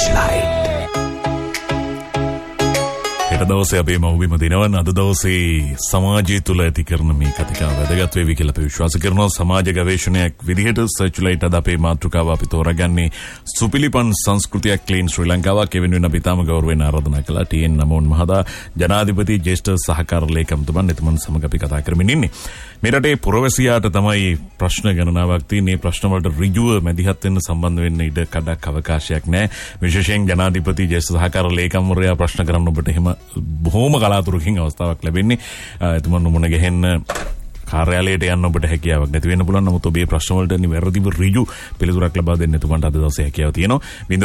Searchlight. දවසේ අපේ මව්බිම දිනවන අද දවසේ සමාජය තුළ ඇති කරන මේ කතිකා වැදගත් වේවි කියලා අපි විශ්වාස කරනවා. සමාජ ගවේෂණයක් විදිහට සර්ච්ලයිට් අද අපේ මාතෘකාව අපි තෝරාගන්නේ සුපිලිපන් සංස්කෘතියක් ක්ලීන් ශ්‍රී ලංකාවක්. ඒ වෙනුවෙන් අපි තාම ගෞරවයෙන් ආරාධනා කළා ටීඑන් නමෝන් මහතා ජනාධිපති ජ්‍යෙෂ්ඨ සහකාර ලේකම්තුමන් එතුමන් සමග අපි කතා කරමින් ඉන්නේ. මේ රටේ පුරවැසියාට තමයි ප්‍රශ්න ගණනාවක් තියෙන්නේ. ප්‍රශ්න වලට ඍජුව මැදිහත් වෙන්න සම්බන්ධ වෙන්න ඉඩ කඩක් අවකාශයක් නැහැ. විශේෂයෙන් ජනාධිපති ජ්‍යෙෂ්ඨ සහකාර ලේකම්වරයා ප්‍රශ්න කරන්න ඔබට එහෙම බොහොම කලාතුරකින් අවස්ථාවක් ලැබෙන්නේ. එතුමන් මුණ ගැහෙන්න කාර්යාලයට යන්න ඔබට හැකියාවක් නැති වෙන්න පුළුවන්. නමුත් ඔබේ ප්‍රශ්න වලට නිවැරදිව ඍජු පිළිතුරක් ලබා දෙන්න එතුමන්ට අද දවසේ හැකියාව තියෙනවා.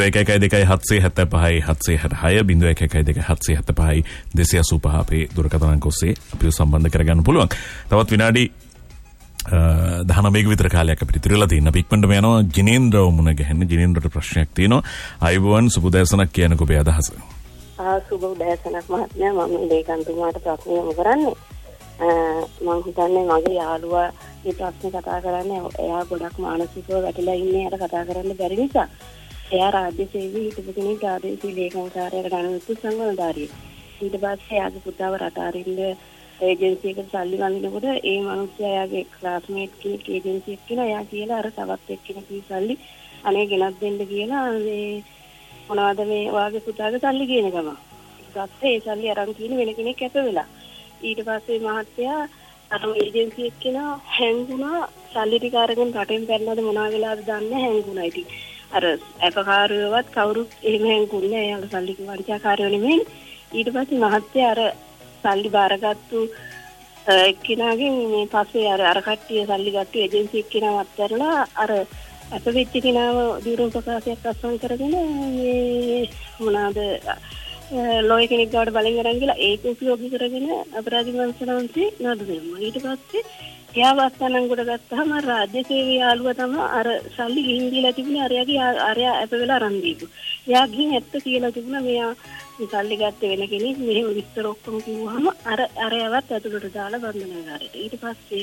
0112775775 අපේ දුරකථන අංක ඔස්සේ අපිව සම්බන්ධ කරගන්න පුළුවන්. තවත් විනාඩි 19ක විතර කාලයක් අපිට ඉතිරිලා තියෙනවා. අපි ඉක්මනටම යනවා ජිනේන්ද්‍රව මුණ ගැහෙන්න. ජිනේන්ද්‍රට ප්‍රශ්නයක් තියෙනවා. අයබෝවන් සුබදෑසනක් කියනකො ඔබේ අදහස. සුබ උදෑසනක් මහත්මයා. මම ලේකම්තුමාට ප්‍රශ්න යොමු කරන්නේ. මම හිතන්නේ මගේ යාළුවා මේ ප්‍රශ්නේ කතා කරන්නේ එයා ගොඩක් මානසිකව වැටිලා ඉන්නේ. අර කතා කරන්න බැරි නිසා. එයා රාජ්‍ය සේවී හිටපු කෙනෙක් ප්‍රාදේශීය ලේකම් කාර්යාලයට අනුමත සංගමනදාරියෙක්. ඊට පස්සේ එයාගේ පුතාව රට අරින්න ඒජන්සියකට සල්ලි වඳිනකොට ඒ මිනිස්සයා එයාගේ ක්ලාස්මේට් කෙනෙක් ඒජන්සියක් කියලා එයා කියලා අර තවත් එක්කෙනෙක් සල්ලි අනේ ගෙනත් දෙන්න කියලා මේ මොනවද මේ වාගේ පුතාගේ සල්ලි කියන ගම. ඊපස්සේ ඒ සල්ලි අරන් කියන වෙන කෙනෙක් කැප වෙලා. ඊට පස්සේ මහත්තයා අර ඒජන්සියක් කෙනා හැංගුණා සල්ලි ටික අරගෙන රටෙන් පැනනද මොනවා වෙලාද දන්නේ හැංගුණා. ඉතින් අර අපකාරයවත් කවුරුත් එහෙම හැංගුන්නේ නැහැ. යාළුවා සල්ලි වංචාකාරයෝ නෙමෙයි. ඊට පස්සේ මහත්තයා අර සල්ලි බාරගත්තු එක්කිනාගෙන් මේ පස්සේ අර කට්ටිය සල්ලි ගත්තු ඒජන්සියක් කෙනාව අත්හැරලා අර අප වෙච්ච කෙනාව දිරුම් ප්‍රකාශයක් අත්සන් කරගෙන මේ මොනවාද ලෝය කෙනෙක් ගාවට බලෙන් අරන් ගිහලා ඒක උපයෝගී කරගෙන අපරාධ විමර්ශනාන්සේ නඩු දෙනවා. ඊට පස්සේ එයා වස්තනන් කොට ගත්තාම රාජ්‍ය සේවී යාළුවා තමයි අර සල්ලි ගිහින් දීලා තිබුණේ අරයා අප වෙලා අරන් දීපු. එයා ගිහින් ඇත්ත කියලා තිබුණා මෙයා සල්ලි ගත්තේ වෙන කෙනෙක්. මෙහෙම විස්තර ඔක්කොම කිව්වහම අරයවත් ඇතුළට දාලා බන්ධනාගාරයට. ඊට පස්සේ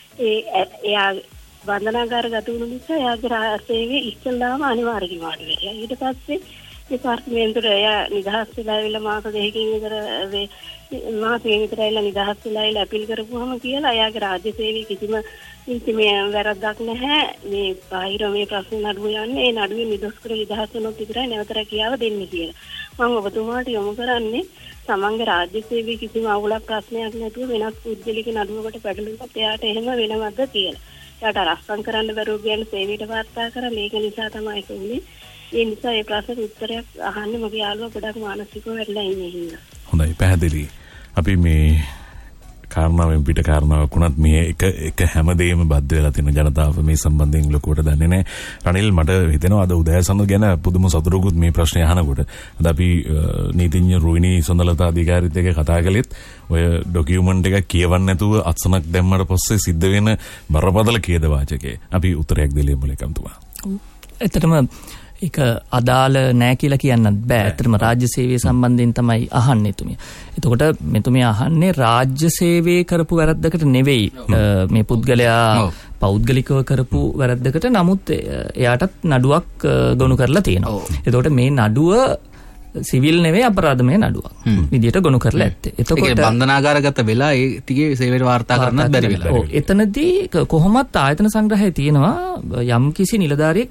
එයා බන්ධනාගාරගත වුණු නිසා එයාගේ සේවයේ ඉස්සල්ලාම අනිවාර්යයෙන් වාඩි වෙලා. ඊට පස්සේ දෙපාර්තමේන්තුවේ එයා නිදහස් වෙලා ඉවිල්ලා මාස දෙකකින් විතර මාසෙකින් විතර ඇවිල්ලා නිදහස් වෙලා ඉල අපීල් කරපුවාම කියලා එයාගේ රාජ්‍ය සේවයේ කිසිම මේ වැරද්දක් නැහැ. මේ බාහිර මේ ප්‍රශ්න නඩුව යන්නේ ඒ නඩුවේ නිදොස් කර නිදහස් වෙනොත් විතරයි නැවතර කියාව දෙන්නේ කියලා. මම ඔබතුමාට යොමු කරන්නේ තමන්ගේ රාජ්‍ය සේවයේ කිසිම අවුලක් ප්‍රශ්නයක් නැතුව වෙනස් පුද්ගලික නඩුවකට පැටලුනොත් එයාට එහෙම වෙනවද කියලා. යාට රස්සම් කරන්න බැරුව කියන්නේ සේවයට වාර්තා කරලා මේක නිසා තමයි ඒක උනේ. ඒ නිසා ඒ ප්‍රශ්නෙට උත්තරයක් අහන්න මගේ යාළුවා ගොඩක් මානසිකව වැටලා ඉන්නේ හින්දා. හොඳයි පැහැදිලි. අපි මේ කාරණාවෙන් පිට කාරණාවක් වුණත් මේ එක හැමදේම බද්ධ වෙලා තියෙන ජනතාව මේ සම්බන්ධයෙන් ලොකුවට දන්නේ නැහැ. රනිල් මට හිතෙනවා අද උදෑසන ගැන පුදුම සතුටකුත් මේ ප්‍රශ්නේ අහනකොට. අද අපි නීතිඥ රුවිනී සොඳලතා අධිකාරිත් එක්ක කතා කළෙත් ඔය ඩොකියුමන්ට් එක කියවන්න නැතුව අත්සනක් දැම්මට පස්සේ සිද්ධ වෙන බරපතල ඛේද වාචකේ. අපි උත්තරයක් දෙලියමු ලේකම්තුමා. ඇත්තටම ඒක අදාළ නැහැ කියලා කියන්නත් බෑ. ඇත්තටම රාජ්‍ය සේවය සම්බන්ධයෙන් තමයි අහන්නේ තුමිය. එතකොට මෙතුමිය අහන්නේ රාජ්‍ය සේවයේ කරපු වැරද්දකට නෙවෙයි මේ පුද්ගලයා පෞද්ගලිකව කරපු වැරද්දකට. නමුත් එයාටත් නඩුවක් ගොනු කරලා තියෙනවා. එතකොට මේ නඩුව සිවිල් නෙවෙයි අපරාධමය නඩුවක් විදියට ගොනු කරලා ඇත්තේ. එතකොට බන්ධනාගාරගත වෙලා ඒ ටිකේ සේවයට වාර්තා කරන්නත් බැරි වෙලා. ඔව් එතනදී කොහොමත් ආයතන සංග්‍රහයේ තියෙනවා යම් කිසි නිලධාරියෙක්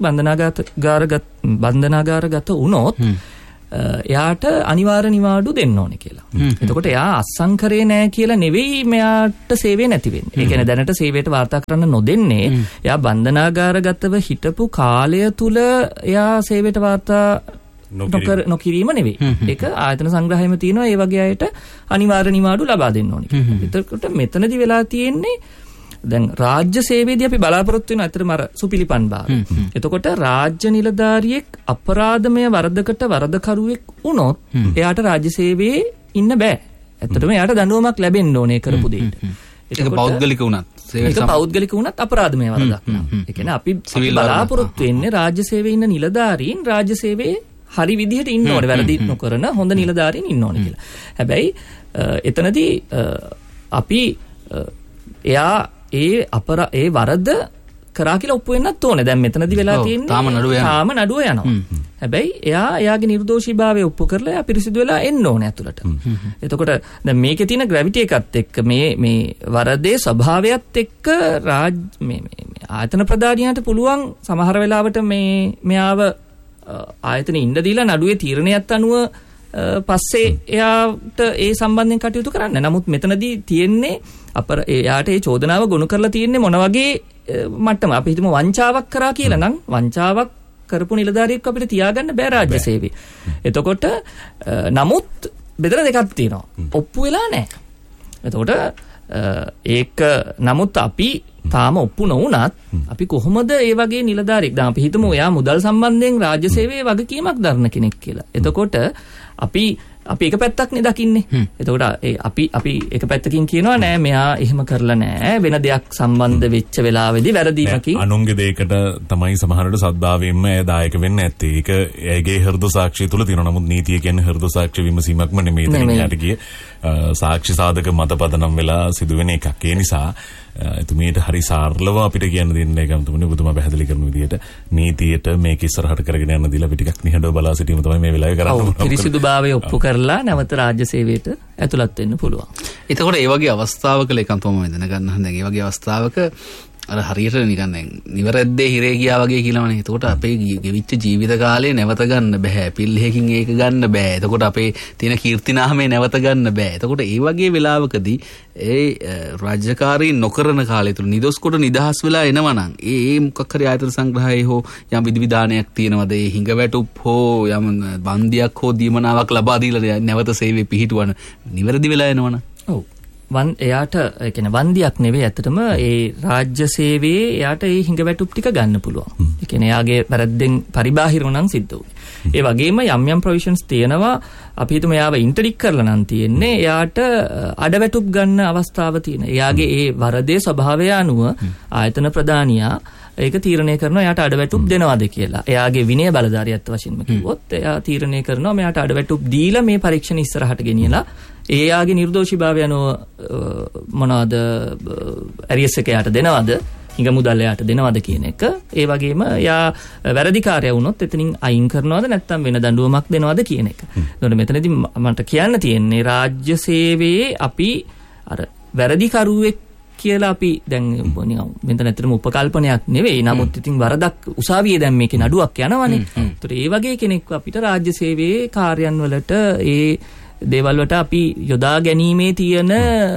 බන්ධනාගාරගත වුණොත් එයාට අනිවාර්ය නිවාඩු දෙන්න ඕනේ කියලා. එතකොට එයා අත්සන්කරේ නැහැ කියලා නෙවෙයි මෙයාට සේවය නැති වෙන්නේ. ඒ කියන්නේ දැනට සේවයට වාර්තා කරන්න නොදෙන්නේ එයා බන්ධනාගාරගතව හිටපු කාලය තුල එයා සේවයට වාර්තා නොකිරීම නෙවෙයි. ඒක ආයතන සංග්‍රහයේම තියෙනවා ඒ වගේ අයට අනිවාර්ය නිවාඩු ලබා දෙන්න ඕනේ කියලා. එතකොට මෙතනදී වෙලා තියෙන්නේ දැන් රාජ්‍ය සේවයේදී අපි බලාපොරොත්තු වෙන අතරම අර සුපිලිපන් භාවය. එතකොට රාජ්‍ය නිලධාරියෙක් අපරාධමය වරදකට වරදකරුවෙක් වුණොත් එයාට රාජ්‍ය සේවයේ ඉන්න බෑ. ඇත්තටම එයාට දඬුවමක් ලැබෙන්න ඕනේ කරපු දෙයට. ඒක පෞද්ගලික වුණත් ඒක පෞද්ගලික වුණත් අපරාධමය වරදක් නම්. ඒ කියන්නේ අපි බලාපොරොත්තු වෙන්නේ රාජ්‍ය සේවයේ ඉන්න නිලධාරීන් රාජ්‍ය සේවයේ හරි විදිහට ඉන්න ඕනේ. වැරදි නොකරන හොඳ නිලධාරීන් ඉන්න ඕනේ කියලා. හැබැයි එතනදී අපි එයා ඒ වරද කරා කියලා ඔප්පු වෙන්නත් ඕනේ. දැන් මෙතනදී වෙලා තියෙන්නේ තාම නඩුව යනවා. හැබැයි එයාගේ නිර්දෝෂීභාවය ඔප්පු කරලා එයා පිරිසිදු වෙලා එන්න ඕනේ ඇතුළට. එතකොට දැන් මේකේ තියෙන ග්‍රැවිටි එකත් එක්ක මේ වරදේ ස්වභාවයත් එක්ක මේ ආයතන ප්‍රධානියාට පුළුවන් සමහර වෙලාවට මෙයාව ආයතන ඉන්න දීලා නඩුවේ තීරණයත් අනුව පස්සේ එයාට ඒ සම්බන්ධයෙන් කටයුතු කරන්න. නමුත් මෙතනදී තියෙන්නේ එයාට ඒ චෝදනාව ගොනු කරලා තියෙන්නේ මොන වගේ මට්ටම අපි හිතමු වංචාවක් කරා කියලා නම් වංචාවක් කරපු නිලධාරියෙක් අපිට තියාගන්න බෑ රාජ්‍ය සේවයේ. එතකොට නමුත් බෙදලා දෙකක් තියෙනවා. ඔප්පු වෙලා නැහැ. එතකොට ඒක නමුත් අපි තාම ඔප්පු නොවුනත් අපි කොහොමද ඒ වගේ නිලධාරියෙක් දැන් අපි හිතමු එයා මුදල් සම්බන්ධයෙන් රාජ්‍ය සේවයේ වගකීමක් දරන කෙනෙක් කියලා. එතකොට අපි එක පැත්තක් නේ දකින්නේ. එතකොට අපි එක පැත්තකින් කියනවා නෑ මෙයා එහෙම කරලා නෑ වෙන දෙයක් සම්බන්ධ වෙච්ච වෙලාවේදී වැරදීමකින් අනුන්ගේ දෙයකට තමයි සමහරවිට සද්භාවයෙන්ම ඒ දායක වෙන්න ඇත්තේ. ඒක එයාගේ හෘද සාක්ෂිය තුල තියෙනවා. නමුත් නීතිය කියන්නේ හෘද සාක්ෂි විමසීමක්ම නෙමෙයි. එතනට ගිය සාක්ෂි සාධක මත පදනම් වෙලා සිදුවෙන එකක්. ඒ නිසා එතුමියට හරි සාර්ලව අපිට කියන්න දෙන්නේ ගම්තුමනේ ඔබතුමා පැහැදිලි කරන විදිහට නීතියට මේක ඉස්සරහට කරගෙන යන්න දීලා අපි ටිකක් නිහඬව බලා සිටීම තමයි මේ වෙලාවේ කරන්න ඕනේ. පිරිසිදුභාවය ඔප්පු කරලා නැවත රාජ්‍ය සේවයට ඇතුළත් වෙන්න පුළුවන්. එතකොට ඒ වගේ අවස්ථාවක ලේකම්තුමා මම දැනගන්න දැන් ඒ වගේ අවස්ථාවක අර හරියට නිකන් දැන් නිවැරද්දේ හිරේ ගියා වගේ කියලානේ. එතකොට අපේ ගෙවිච්ච ජීවිත කාලේ නැවත ගන්න බෑ. පිල්ලෙකින් ඒක ගන්න බෑ. එතකොට අපේ තියෙන කීර්තිනාමය නැවත ගන්න බෑ. එතකොට ඒ වගේ වෙලාවකදී ඒ රාජ්‍යකාරී නොකරන කාලය තුල නිදොස් කොට නිදහස් වෙලා එනවා නම් ඒ මොකක් හරි ආයතන සංග්‍රහයේ හෝ යම් විධිවිධානයක් තියෙනවද ඒ හිඟවැටුප් හෝ යම් බන්දියක් හෝ දීමනාවක් ලබා දීලා නැවත සේවයේ පිහිටුවන නිවැරදි වෙලා එනවනම් ඔව් එයාට ඒ කියන්නේ වන්දියක් නෙවෙයි ඇත්තටම ඒ රාජ්‍ය සේවයේ එයාට ඒ හිඟවැටුප් ටික ගන්න පුළුවන්. ඒ කියන්නේ එයාගේ වැරද්දෙන් පරිබාහිරව නම් සිද්ධ වුනේ. ඒ වගේම යම් ප්‍රොවිෂන්ස් තියෙනවා අපි හිතමු එයාව ඉන්ටරික් කරලා නම් තියෙන්නේ එයාට අඩවැටුප් ගන්න අවස්ථාව තියෙනවා. එයාගේ ඒ වරදේ ස්වභාවය අනුව ආයතන ප්‍රධානියා ඒක තීරණය කරනවා එයාට අඩවැටුප් දෙනවද කියලා. එයාගේ විනය බලධාරියත් වශයෙන්ම කිව්වොත් එයා තීරණය කරනවා මෙයාට අඩවැටුප් දීලා මේ පරීක්ෂණ ඉස්සරහට ගෙනියලා එයාගේ නිර්දෝෂීභාවය අනුව මොනවද ඇරියස් එක යාට දෙනවද හිඟ මුදල් යාට දෙනවද කියන එක. ඒ වගේම යා වැරදිකාරයා වුණොත් එතනින් අයින් කරනවද නැත්නම් වෙන දඬුවමක් දෙනවද කියන එක. එතකොට මෙතනදී මට කියන්න තියෙන්නේ රාජ්‍ය සේවයේ අපි අර වැරදිකරුවෙක් කියලා අපි දැන් මෙතන ඇත්තටම උපකල්පනයක් නෙවෙයි. නමුත් ඉතින් වරදක් උසාවියේ දැන් මේකේ නඩුවක් යනවනේ. ඒතකොට ඒ වගේ කෙනෙක් අපිට රාජ්‍ය සේවයේ කාර්යයන් වලට ඒ දේවල් වලට අපි යොදා ගැනීමේ තියෙන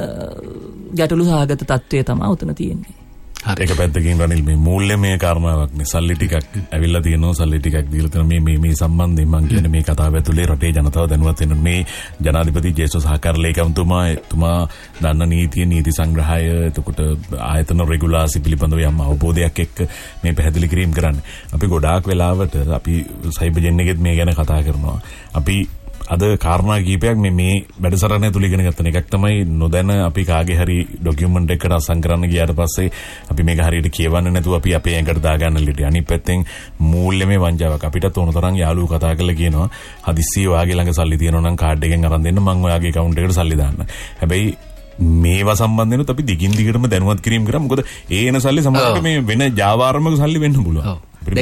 ගැටලු සහගත තත්ත්වය තමයි උතන තියෙන්නේ. හරි. ඒක පැත්තකින් රනිල් මේ මූල්‍යමය කාරණාවක් නේ. සල්ලි ටිකක් ඇවිල්ලා තියෙනවා. සල්ලි ටිකක් දීලා තියෙනවා. මේ සම්බන්ධයෙන් මම කියන්නේ මේ කතාව ඇතුලේ රටේ ජනතාව දැනුවත් වෙන්න මේ ජනාධිපති ජේෂ්ඨ සහකාර ලේකම්තුමා දන්න නීති සංග්‍රහය එතකොට ආයතන රෙගුලාසි පිළිබඳව යම් අවබෝධයක් එක්ක මේ පැහැදිලි කිරීම කරන්නේ. අපි ගොඩාක් වෙලාවට අපි සයිබර්ජෙන් එකෙත් මේ ගැන කතා කරනවා. අපි අද කාරණා කීපයක් මේ වැඩසටහන ඇතුළේ ඉගෙන ගන්න එකක් තමයි නොදැන අපි කාගේ හරි ડોකියුමන්ට් එකකට අසං කරන්න ගියාට පස්සේ අපි මේක හරියට කියවන්නේ නැතුව අපි අපේ ඇඟට දාගන්න ලිටි. අනිත් පැත්තෙන් මූල්‍යමය වංචාවක් අපිට ඕන තරම් යාළුවෝ කතා කරලා කියනවා හදිස්සියේ ඔයාගේ ළඟ සල්ලි තියෙනවා නම් කාඩ් එකෙන් අරන් දෙන්න මම ඔයාගේ account එකට සල්ලි දාන්න. හැබැයි මේවා සම්බන්ධෙනුත් අපි දිගින් දිගටම දැනුවත් කිරීම කරා. මොකද ඒ එන සල්ලි සමහරවිට මේ වෙන ජාවාරමක සල්ලි වෙන්න පුළුවන්.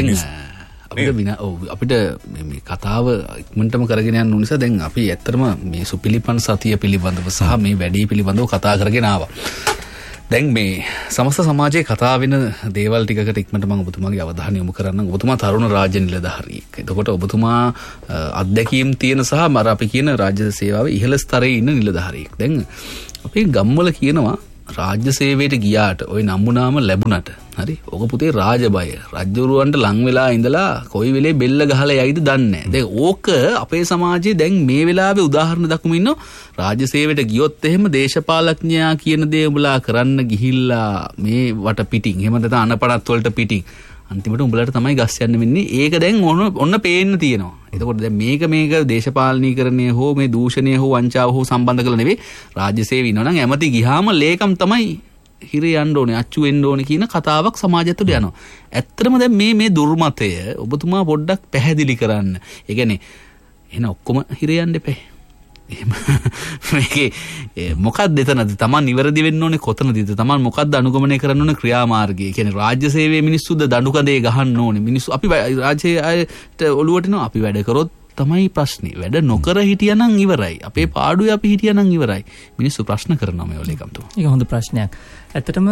අපිට මේ කතාව ඉක්මනටම කරගෙන යන්න නිසා දැන් අපි ඇත්තටම මේ සුපිලිපන් සතිය පිළිබඳව සහ මේ වැඩේ පිළිබඳව කතා කරගෙන ආවා. දැන් මේ සමස්ත සමාජයේ කතා වෙන දේවල් ටිකකට ඉක්මනට මම ඔබතුමාගේ අවධානය යොමු කරන්නම්. ඔබතුමා තරුණ රාජ්‍ය නිලධාරියෙක්. එතකොට ඔබතුමා අත්දැකීම් තියෙන සහ මර අපි කියන රාජ්‍ය සේවාවේ ඉහළ ස්තරයේ ඉන්න නිලධාරියෙක්. දැන් අපේ ගම්වල කියනවා රාජ්‍ය සේවයට ගියාට ওই නම්ුනාම ලැබුණට හරි ඔක පුතේ රාජබය රජ්ජුරුවන්ට ලං වෙලා ඉඳලා කොයි වෙලේ බෙල්ල ගහලා යයිද දන්නේ නැහැ. දැන් ඕක අපේ සමාජයේ දැන් මේ වෙලාවේ උදාහරණ දක්වමින් ඉන්නවා. රාජ්‍ය සේවයට ගියොත් එහෙම දේශපාලඥයා කියන දේ උඹලා කරන්න ගිහිල්ලා මේ වට පිටින් එහෙම නැත්නම් අනපනත් වලට පිටින් අන්තිමට උඹලට තමයි ගස් යන්න වෙන්නේ. ඒක දැන් ඔන්න පේන්න තියෙනවා. එතකොට දැන් මේක දේශපාලනීකරණය හෝ මේ දූෂණය හෝ වංචාව හෝ සම්බන්ධ කරලා නෙවෙයි. රාජ්‍ය සේවය ඉන්නවා නම් ඇමති ගියාම ලේකම් තමයි හිරේ යන්න ඕනේ අච්චු වෙන්න ඕනේ කියන කතාවක් සමාජය තුළ යනවා. ඇත්තටම දැන් මේ දුර්මතය ඔබතුමා පොඩ්ඩක් පැහැදිලි කරන්න. ඒ කියන්නේ එන ඔක්කොම හිරේ යන්න එපා. මේකේ මොකක්ද එතනද තමන් නිවැරදි වෙන්න ඕනේ කොතනදද තමන් මොකක්ද අනුගමනය කරන්න ඕනේ ක්‍රියාමාර්ගය කියන්නේ රාජ්‍ය සේවයේ මිනිස්සුද දඬු කඳේ ගහන්න ඕනේ මිනිස්සු අපි රාජ්‍යයට ඔළුවට එනවා අපි වැඩ කරොත් තමයි ප්‍රශ්නේ වැඩ නොකර හිටියනම් ඉවරයි අපේ පාඩුවේ අපි හිටියනම් ඉවරයි මිනිස්සු ප්‍රශ්න කරනවා මේ ලේකම්තුමා. ඒක හොඳ ප්‍රශ්නයක්. ඇත්තටම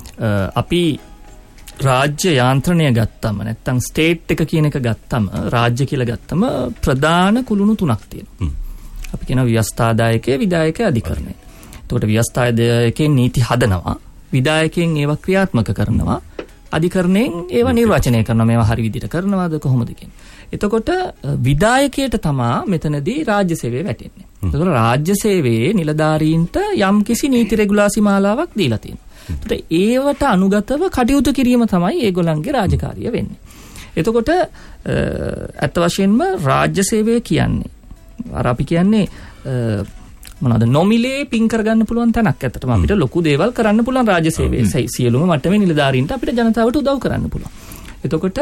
අපි රාජ්‍ය යාන්ත්‍රණය ගත්තම නැත්තම් ස්ටේට් එක කියන එක ගත්තම රාජ්‍ය කියලා ගත්තම ප්‍රධාන කුළුණු තුනක් තියෙනවා. අපි කියනවා ව්‍යවස්ථාදායකය විධායකය අධිකරණය. එතකොට ව්‍යවස්ථාදායකයෙන් නීති හදනවා විධායකයෙන් ඒවා ක්‍රියාත්මක කරනවා අධිකරණයෙන් ඒවා නිර්වචනය කරනවා මේවා හරි විදිහට කරනවාද කොහොමද කියන්නේ. එතකොට විධායකයට තමා මෙතනදී රාජ්‍ය සේවය වැටෙන්නේ. එතකොට රාජ්‍ය සේවයේ නිලධාරීන්ට යම්කිසි නීති රෙගුලාසි මාලාවක් දීලා තියෙනවා. එතකොට ඒවට අනුගතව කටයුතු කිරීම තමයි ඒගොල්ලන්ගේ රාජකාරිය වෙන්නේ. එතකොට අත් වශයෙන්ම රාජ්‍ය සේවය කියන්නේ අර අපි කියන්නේ මොනවාද නොමිලේ පින් කරගන්න පුළුවන් තැනක්. ඇත්තටම අපිට ලොකු දේවල් කරන්න පුළුවන් රාජ්‍ය සේවයේ සියලුම මට්ටමේ නිලධාරීන්ට අපිට ජනතාවට උදව් කරන්න පුළුවන්. එතකොට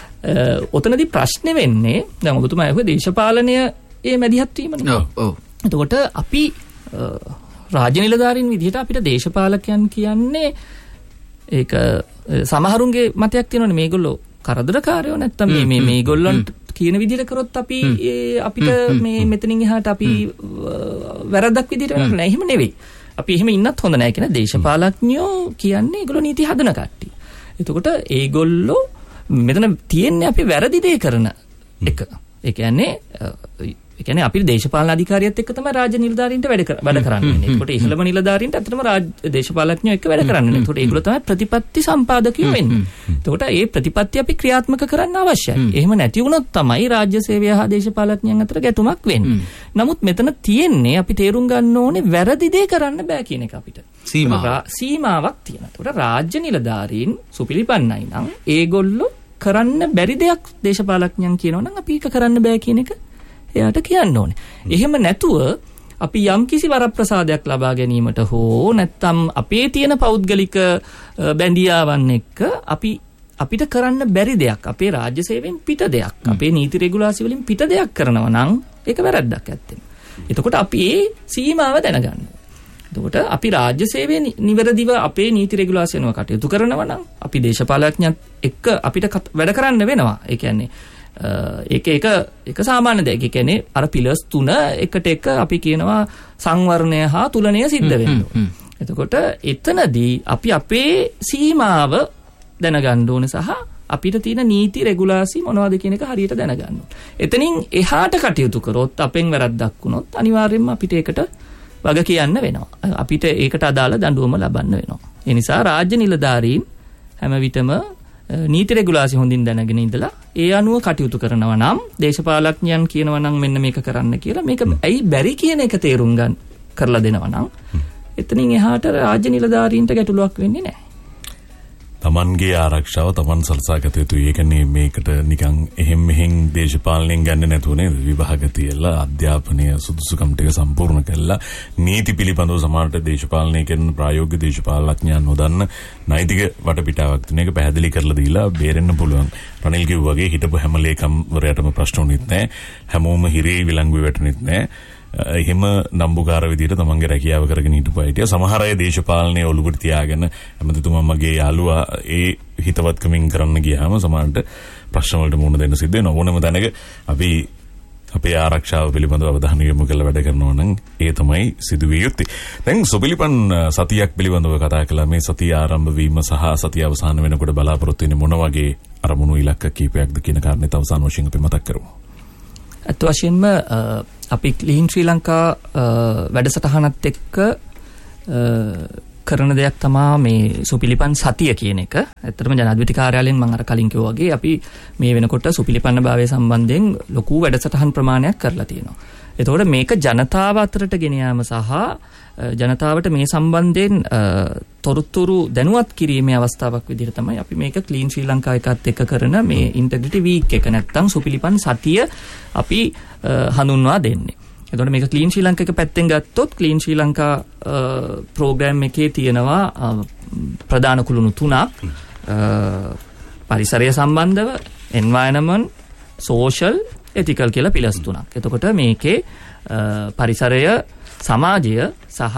ඔතනදී ප්‍රශ්නේ වෙන්නේ දැන් ඔබතුමා අහුවේ දේශපාලනය ඒ මැදිහත් වීමනේ. ඔව්. එතකොට අපි රාජ්‍ය නිලධාරීන් විදිහට අපිට දේශපාලකයන් කියන්නේ ඒක සමහරුන්ගේ මතයක් තියෙනවනේ මේගොල්ලෝ කරදරකාරයෝ නැත්තම් මේගොල්ලන්ට කියන විදිහට කරොත් අපි අපිට මේ මෙතනින් එහාට අපි වැරද්දක් විදිහට වෙන්නේ නැහැ. එහෙම නෙවෙයි. අපි එහෙම ඉන්නත් හොඳ නැහැ කියන දේශපාලඥයෝ කියන්නේ ඒගොල්ලෝ නීති හදන කට්ටිය. එතකොට ඒගොල්ලෝ මෙතන තියෙන්නේ අපි වැරදි දේ කරන එක. ඒ කියන්නේ අපි දේශපාලන අධිකාරියත් එක්ක තමයි රාජ්‍ය නිලධාරීන්ට වැඩ කරන්නේ. ඒකට ඉහළම නිලධාරීන්ට අතරම දේශපාලඥයෝ එක්ක වැඩ කරන්නේ. ඒකට ඒගොල්ලෝ තමයි ප්‍රතිපත්ති සම්පාදකයෝ වෙන්නේ. ඒකට ඒ ප්‍රතිපත්ති අපි ක්‍රියාත්මක කරන්න අවශ්‍යයි. එහෙම නැති වුණොත් තමයි රාජ්‍ය සේවය හා දේශපාලඥයන් අතර ගැටුමක් වෙන්නේ. නමුත් මෙතන තියෙන්නේ අපි තේරුම් ගන්න ඕනේ වැරදි දේ කරන්න බෑ කියන එක අපිට. සීමාවක් තියෙනවා. ඒකට රාජ්‍ය නිලධාරීන් සුපිලිපන්නයි නම් ඒගොල්ලෝ කරන්න බැරි දෙයක් දේශපාලඥයන් කියනවා නම් අපි ඒක කරන්න බෑ කියන එක එයාට කියන්න ඕනේ. එහෙම නැතුව අපි යම්කිසි වරප්‍රසාදයක් ලබා ගැනීමට හෝ නැත්නම් අපේ තියෙන පෞද්ගලික බැඳියාවන් එක්ක අපිට කරන්න බැරි දෙයක් අපේ රාජ්‍ය සේවයෙන් පිට දෙයක් අපේ නීති රෙගුලාසි වලින් පිට දෙයක් කරනවා නම් ඒක වැරද්දක් ඇත්තෙම. එතකොට අපි ඒ සීමාව දැනගන්න. එතකොට අපි රාජ්‍ය සේවයේ නිවැරදිව අපේ නීති රෙගුලාසි අනුව කටයුතු කරනවා නම් අපි දේශපාලඥයන් එක්ක අපිට වැඩ කරන්න වෙනවා. ඒ කියන්නේ ඒක සාමාන්‍ය දෙයක්. ඒ කියන්නේ අර පිලර්ස් 3 එකට එක අපි කියනවා සංවර්ණය හා තුලනය සිද්ධ වෙනවා. එතකොට එතනදී අපි අපේ සීමාව දැනගන්න ඕනේ සහ අපිට තියෙන නීති රෙගුලාසි මොනවද කියන එක හරියට දැනගන්න ඕනේ. එතනින් එහාට කටයුතු කරොත් අපෙන් වැරද්දක් වුණොත් අනිවාර්යයෙන්ම අපිට ඒකට වග කියන්න වෙනවා. අපිට ඒකට අදාළ දඬුවම ලබන්න වෙනවා. ඒ නිසා රාජ්‍ය නිලධාරීන් හැම විටම නීති රෙගුලාසි හොඳින් දැනගෙන ඉඳලා ඒ අනුව කටයුතු කරනවා නම් දේශපාලඥයන් කියනවා නම් මෙන්න මේක කරන්න කියලා මේක ඇයි බැරි කියන එක තේරුම් ගන්න කරලා දෙනවා නම් එතනින් එහාට රාජ්‍ය නිලධාරීන්ට ගැටලුවක් වෙන්නේ නැහැ. තමන්ගේ ආරක්ෂාව තමන් සලසාගත යුතුයි. ඒ කියන්නේ මේකට නිකන් එහෙම් මෙහෙන් දේශපාලනයෙන් ගන්න නැතුව නේද විභාග තියලා අධ්‍යාපනය සුදුසුකම් ටික සම්පූර්ණ කළා නීති පිළිබඳව සමානට දේශපාලනය කරන ප්‍රායෝගික දේශපාලඥයන් නොදන්න නෛතික වටපිටාවක් තියෙන එක පැහැදිලි කරලා දීලා බේරෙන්න පුළුවන්. රනිල් කිව්වා වගේ හිටපු හැම ලේකම්වරයටම ප්‍රශ්න උනෙත් නැහැ. හැමෝම හිරේ විලංගුවේ වැටෙනෙත් නැහැ. එහෙම නම්බුකාර විදිහට තමන්ගේ රැකියාව කරගෙන හිටපු අය. සමහර අය දේශපාලනයේ ඔලුවට තියාගෙන හැමදෙතුමා මගේ යාළුවා ඒ හිතවත්කමින් කරන්න ගියාම සමහරට ප්‍රශ්න වලට මුහුණ දෙන්න සිද්ධ වෙනවා. ඕනම තැනක අපි අපේ ආරක්ෂාව පිළිබඳව අවධානය යොමු කරලා වැඩ කරනවා නම් ඒ තමයි සිදුවිය යුත්තේ. දැන් සොබිලිපන් සතියක් පිළිබඳව කතා කළා. මේ සතිය ආරම්භ වීම සහ සතිය අවසන් වෙනකොට බලාපොරොත්තු වෙන්නේ මොන වගේ අරමුණු ඉලක්ක කීපයක්ද කියන කාරණේත් අවසන් වශයෙන් අපි මතක් කරමු. අත් වශයෙන්ම අපි ක්ලීන් ශ්‍රී ලංකා වැඩසටහනත් එක්ක කරන දෙයක් තමා මේ සුපිලිපන් සතිය කියන එක. ඇත්තටම ජනාධිපති කාර්යාලයෙන් මම අර කලින් කිව්වා වගේ අපි මේ වෙනකොට සුපිලිපන්න භාවය සම්බන්ධයෙන් ලොකු වැඩසටහන් ප්‍රමාණයක් කරලා තියෙනවා. එතකොට මේක ජනතාව අතරට ගෙන යාම සහ ජනතාවට මේ සම්බන්ධයෙන් තොරතුරු දැනුවත් කිරීමේ අවස්ථාවක් විදිහට තමයි අපි මේක ක්ලීන් ශ්‍රී ලංකා එකත් එක්ක කරන මේ ඉන්ටෙග්‍රිටි වීක් එක නැත්තම් සුපිලිපන් සතිය අපි හඳුන්වා දෙන්නේ. එතකොට මේක ක්ලීන් ශ්‍රී ලංකා එක පැත්තෙන් ගත්තොත් ක්ලීන් ශ්‍රී ලංකා ප්‍රෝග්‍රෑම් එකේ තියෙනවා ප්‍රධාන කුළුණු 3ක් පරිසරය සම්බන්ධව එන්වයරන්මන්ට් සෝෂල් ethical කියලා පිළස් තුනක්. එතකොට මේකේ පරිසරය, සමාජය සහ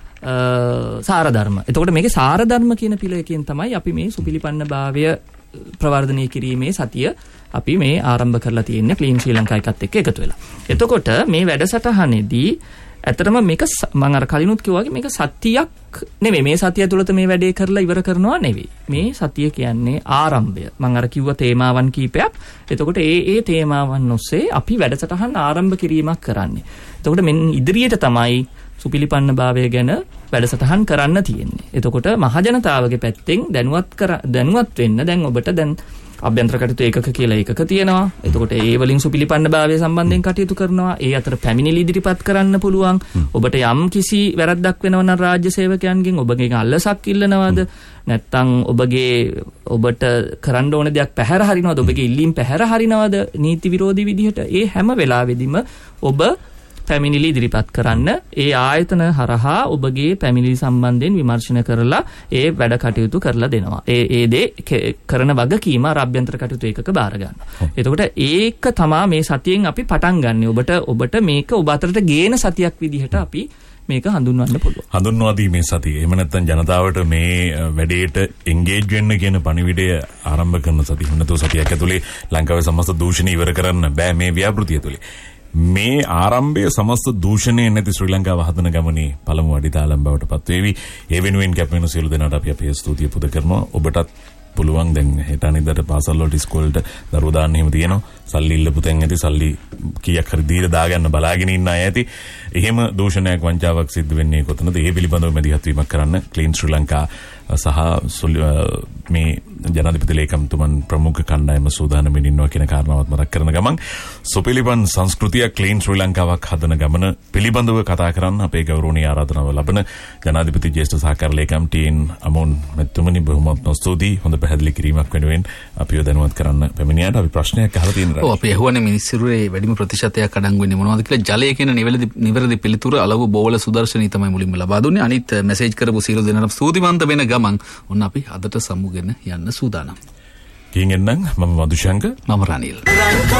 සාරධර්ම. එතකොට මේකේ සාරධර්ම කියන පිළයකින් තමයි අපි මේ සුපිලිපන්න භාවය ප්‍රවර්ධනය කිරීමේ සතිය අපි මේ ආරම්භ කරලා තියෙන්නේ ක්ලීන් ශ්‍රී ලංකා එකත් එක්ක එකතු වෙලා. එතකොට මේ වැඩසටහනේදී ඇත්තටම මේක මම අර කලිනුත් කිව්වා වගේ මේක සතියක් නෙමෙයි. මේ සතිය තුළත මේ වැඩේ කරලා ඉවර කරනවා නෙවෙයි. මේ සතිය කියන්නේ ආරම්භය. මම අර කිව්ව තේමාවන් කීපයක්. එතකොට ඒ තේමාවන් ඔස්සේ අපි වැඩසටහන් ආරම්භ කිරීමක් කරන්නේ. එතකොට මෙන්න ඉදිරියට තමයි සුපිලිපන්න භාවය ගැන වැඩසටහන් කරන්න තියෙන්නේ. එතකොට මහජනතාවගේ පැත්තෙන් දැනුවත් වෙන්න දැන් ඔබට දැන් අභ්‍යන්තර කටයුතු ඒකක කියලා ඒකක තියෙනවා. එතකොට ඒ වලින් සුපිලිපන්න භාවය සම්බන්ධයෙන් කටයුතු කරනවා. ඒ අතර පැමිණිලි ඉදිරිපත් කරන්න පුළුවන්. ඔබට යම් කිසි වැරද්දක් වෙනවා නම් රාජ්‍ය සේවකයන්ගෙන් ඔබගෙන් අල්ලසක් ඉල්ලනවාද? නැත්නම් ඔබට කරන්න ඕන දෙයක් පැහැර හරිනවද? ඔබගේ ඉල්ලීම් පැහැර හරිනවද නීති විරෝධී විදිහට? ඒ හැම වෙලාවෙදිම ඔබ පැමිණිලි ඉදිරිපත් කරන්න. ඒ ආයතන හරහා ඔබගේ පැමිණිලි සම්බන්ධයෙන් විමර්ශන කරලා ඒ වැඩ කටයුතු කරලා දෙනවා. ඒ දේ කරන වගකීම අභ්‍යන්තර කටයුතු ඒකක බාර ගන්නවා. එතකොට ඒක තමයි මේ සතියෙන් අපි පටන් ගන්නෙ. ඔබට මේක ඔබ අතරට ගේන සතියක් විදිහට අපි මේක හඳුන්වන්න පුළුවන්. හඳුන්වා දීමේ සතිය. එහෙම නැත්නම් ජනතාවට මේ වැඩේට එන්ගේජ් වෙන්න කියන පණිවිඩය ආරම්භ කරන සතිය. නැත්නම් සතියක් ඇතුලේ ලංකාවේ සමස්ත දූෂණ ඉවර කරන්න බෑ මේ ව්‍යාපෘතිය ඇතුලේ. මේ ආරම්භය සමස්ත දූෂණය නැති ශ්‍රී ලංකාව හදන ගමනේ පළමු අඩිතාලම් බවට පත් වේවි. ඒ වෙනුවෙන් කැපවෙන සියලු දෙනාට අපි අපේ ස්තුතිය පුද කරනවා. ඔබටත් පුළුවන් දැන් හෙට අනිද්දාට පාසල් වලට ඉස්කෝලේට දරුවෝ දාන්න එහෙම තියෙනවා. සල්ලි ඉල්ලපු තැන් ඇති සල්ලි කීයක් හරි දීලා දාගන්න බලාගෙන ඉන්න අය ඇති. එහෙම දූෂණයක් වංචාවක් සිද්ධ වෙන්නේ කොතනද? ඒ පිළිබඳව මැදිහත් වීමක් කරන්න ක්ලීන් ශ්‍රී ලංකා සහ මේ ජනාධිපති ලේකම්තුමන් ප්‍රමුඛ කණ්ඩායම සූදානම්ින් ඉන්නවා කියන කාරණාවත් මතක් කරන ගමන් සුපිලිපන් සංස්කෘතිය ක්ලීන් ශ්‍රී ලංකාවක් හදන ගමන පිළිබඳව කතා කරන්න අපේ ගෞරවනීය ආරාධනාව ලබන ජනාධිපති ජ්‍යෙෂ්ඨ සහකාර ලේකම් ටීන් අමෝන් මෙතුමනි බොහොමත්ම ස්තුතියි. හොඳ පැහැදිලි කිරීමක් වෙනුවෙන් අපිව දැනුවත් කරන්න පැමිණියාට අපි ප්‍රශ්නයක් අහලා තියෙනවා. ඔව් අපි අහුවනේ මිනිස්සුරේ වැඩිම ප්‍රතිශතයක් අඩංගු වෙන්නේ මොනවද කියලා. ජලය කියන නිවැරදි පිළිතුර අලව බෝවල සුදර්ශනී තමයි මුලින්ම ලබා දුන්නේ. අනිත් මැසේජ් කරපු සියලු දෙනාට ස්තුතිවන්ත වෙන ගමන් ඔන්න අපි අදට සමුගෙන යන්න සූදානම්. කිංගෙන්නම් මම මදුශංක මම රනිල්.